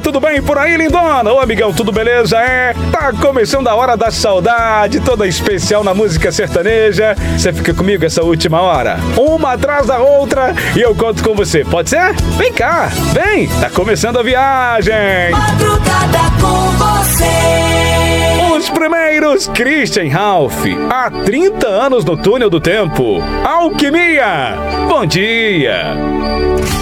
tudo bem por aí, lindona? Ô, amigão, tudo beleza? Tá começando a hora da saudade, toda especial na música sertaneja. Você fica comigo essa última hora, uma atrás da outra, e eu conto com você, pode ser? Vem cá, vem, tá começando a viagem. Madrugada com você. Os primeiros Christian Ralph, há 30 anos no túnel do tempo. Alquimia, bom dia.